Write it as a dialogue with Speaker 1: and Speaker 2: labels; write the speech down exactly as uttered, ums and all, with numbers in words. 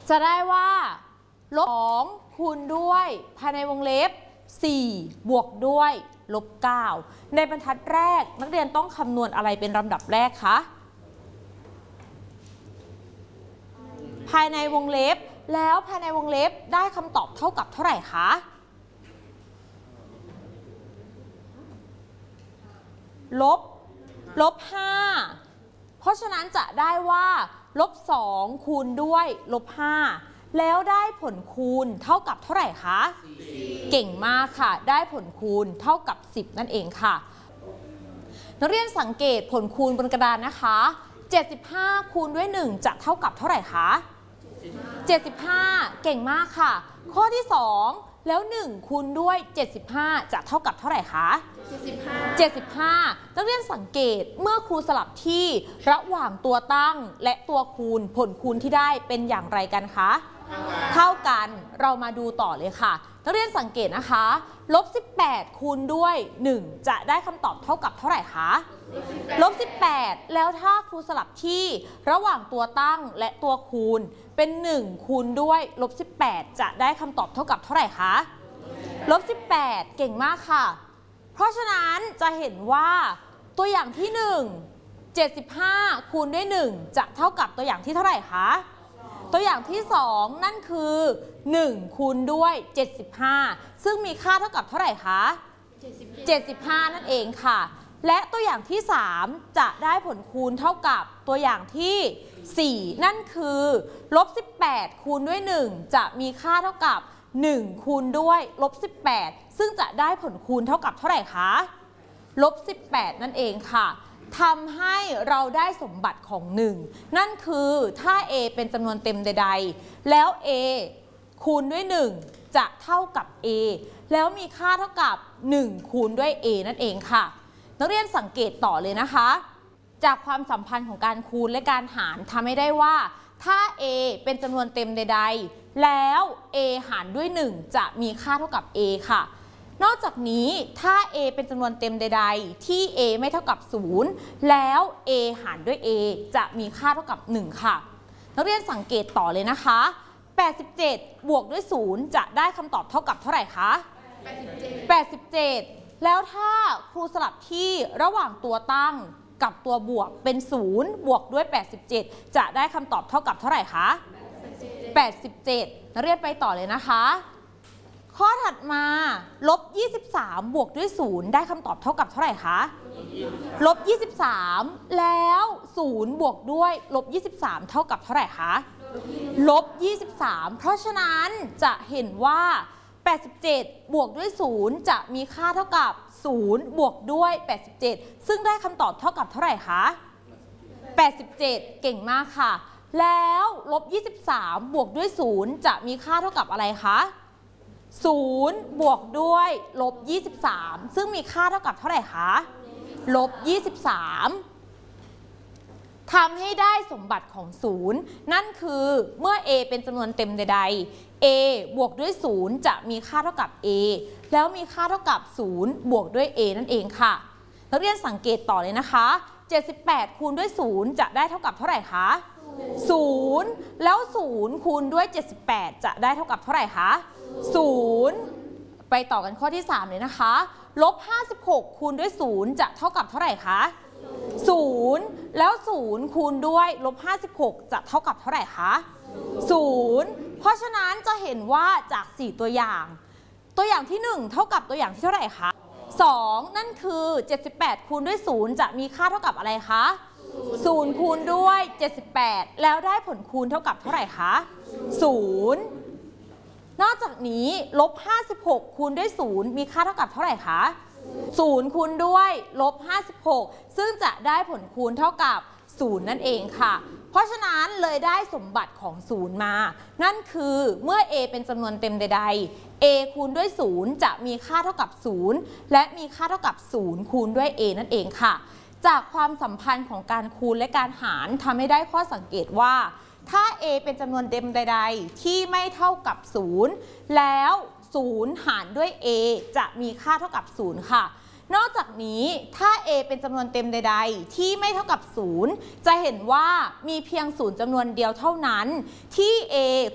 Speaker 1: จะได้ว่าลบสองคูณด้วยภายในวงเล็บสี่บวกด้วยลบเก้าในบรรทัดแรกนักเรียนต้องคำนวณอะไรเป็นลำดับแรกคะภายในวงเล็บแล้วภายในวงเล็บได้คำตอบเท่ากับเท่าไหร่คะลบลบห้าเพราะฉะนั้นจะได้ว่าลบสองคูณด้วยลบห้าแล้วได้ผลคูณเท่ากับเท่าไหร่คะเก่งมากค่ะได้ผลคูณเท่ากับสิบนั่นเองค่ะนักเรียนสังเกตผลคูณบนกระดานนะคะเจ็ดสิบห้าคูณด้วยหนึ่งจะเท่ากับเท่าไหร่คะเจ็ดสิบห้าเก่งมากค่ะข้อที่สองแล้วหนึ่งคูณด้วยเจ็ดสิบห้าจะเท่ากับเท่าไหร่คะเจ็ดสิบห้า เจ็ดสิบห้านักเรียนสังเกตเมื่อครูสลับที่ระหว่างตัวตั้งและตัวคูณผลคูณที่ได้เป็นอย่างไรกันคะเท่ากันเรามาดูต่อเลยค่ะนักเรียนสังเกตนะคะลบสิบแปดคูณด้วยหนึ่งจะได้คำตอบเท่ากับเท่าไหร่คะลบสิบแปดแล้วถ้าครูสลับที่ระหว่างตัวตั้งและตัวคูณเป็นหนึ่งคูณด้วยลบสิบแปดจะได้คำตอบเท่ากับเท่าไหร่คะลบสิบแปดเก่งมากค่ะเพราะฉะนั้นจะเห็นว่าตัวอย่างที่หนึ่ง เจ็ดสิบห้าคูณด้วยหนึ่งจะเท่ากับตัวอย่างที่เท่าไหร่คะตัวอย่างที่สองนั่นคือหนึ่งคูณด้วยเจ็ดสิบห้าซึ่งมีค่าเท่ากับเท่าไหร่คะเจ็ดสิบห้านั่นเองค่ะและตัวอย่างที่สามจะได้ผลคูณเท่ากับตัวอย่างที่สี่นั่นคือลบสิบแปดคูณด้วยหนึ่งจะมีค่าเท่ากับหนึ่งคูณด้วยลบสิบแปดซึ่งจะได้ผลคูณเท่ากับเท่าไหร่คะลบสิบแปดนั่นเองค่ะทำให้เราได้สมบัติของหนึ่งนั่นคือถ้า a เป็นจำนวนเต็มใดๆแล้ว a คูณด้วยหนึ่งจะเท่ากับ a แล้วมีค่าเท่ากับหนึ่งคูณด้วย a นั่นเองค่ะนักเรียนสังเกตต่อเลยนะคะจากความสัมพันธ์ของการคูณและการหารทำให้ได้ว่าถ้า a เป็นจำนวนเต็มใดๆแล้ว a หารด้วยหนึ่งจะมีค่าเท่ากับ a ค่ะนอกจากนี้ถ้า a เป็นจำนวนเต็มใดๆที่ a ไม่เท่ากับศูนย์แล้ว a หารด้วย a จะมีค่าเท่ากับหนึ่งค่ะนักเรียนสังเกตต่อเลยนะคะแปดสิบเจ็ดบวกด้วยศูนย์จะได้คำตอบเท่ากับเท่าไหร่คะแปดสิบเจ็ดแล้วถ้าครูสลับที่ระหว่างตัวตั้งกับตัวบวกเป็นศูนย์บวกด้วยแปดสิบเจ็ดจะได้คำตอบเท่ากับเท่าไหร่คะแปดสิบเจ็ดนักเรียนไปต่อเลยนะคะข้อถัดมาลบยี่สิบสามบวกด้วยศูนย์ได้คำตอบเท่ากับเท่าไหร่คะลบยี่สิบสามแล้วศูนย์บวกด้วยลบยี่สิบสามเท่ากับเท่าไหร่คะลบยี่สิบสามเพราะฉะนั้นจะเห็นว่าแปดสิบเจ็ดบวกด้วยศูนย์จะมีค่าเท่ากับศูนย์บวกด้วยแปดสิบเจ็ดซึ่งได้คำตอบเท่ากับเท่าไหร่คะแปดสิบเจ็ดเก่งมากค่ะแล้วลบยี่สิบสามบวกด้วยศูนย์จะมีค่าเท่ากับอะไรคะศูนย์บวกด้วยลบยี่สิบสามซึ่งมีค่าเท่ากับเท่าไหร่คะลบยี่สิบสามทำให้ได้สมบัติของศูนย์นั่นคือเมื่อ a เป็นจำนวนเต็มใดๆ a บวกด้วยศูนย์จะมีค่าเท่ากับ a แล้วมีค่าเท่ากับศูนย์บวกด้วย a นั่นเองค่ะนักเรียนสังเกตต่อเลยนะคะเจ็ดสิบแปดคูณด้วยศูนย์จะได้เท่ากับเท่าไหร่คะศูนย์แล้วศูนย์คูณด้วยเจ็ดสิบแปดจะได้เท่ากับเท่าไหร่คะศูนย์ไปต่อกันข้อที่สามเลยนะคะลบห้าสิบหกคูณด้วยศูนย์จะเท่ากับเท่าไหร่คะศูนย์แล้วศูนย์คูณด้วยลบห้าสิบหกจะเท่ากับเท่าไหร่คะศูนย์เพราะฉะนั้นจะเห็นว่าจากสี่ตัวอย่างตัวอย่างที่หนึ่งเท่ากับตัวอย่างที่เท่าไหร่คะสองนั่นคือเจ็ดสิบแปดคูณด้วยศูนย์จะมีค่าเท่ากับอะไรคะศูนย์คูณด้วยเจ็ดสิบแปดแล้วได้ผลคูณเท่ากับเท่าไหร่คะศูนย์นอกจากนี้ลบห้าสิบหกคูณด้วยศูนย์มีค่าเท่ากับเท่าไหร่คะศูนย์คูณด้วยลบห้าสิบหกซึ่งจะได้ผลคูณเท่ากับศูนย์นั่นเองค่ะเพราะฉะนั้นเลยได้สมบัติของศูนย์มานั่นคือเมื่อ a เป็นจำนวนเต็มใดๆ a คูณด้วยศูนย์จะมีค่าเท่ากับศูนย์และมีค่าเท่ากับศูนย์คูณด้วย a นั่นเองค่ะจากความสัมพันธ์ของการคูณและการหารทำให้ได้ข้อสังเกตว่าถ้า a เป็นจำนวนเต็มใดๆที่ไม่เท่ากับศูนย์แล้วศูนย์หารด้วย a จะมีค่าเท่ากับศูนย์ค่ะนอกจากนี้ถ้า a เป็นจำนวนเต็มใดๆที่ไม่เท่ากับศูนย์จะเห็นว่ามีเพียงศูนย์จำนวนเดียวเท่านั้นที่ a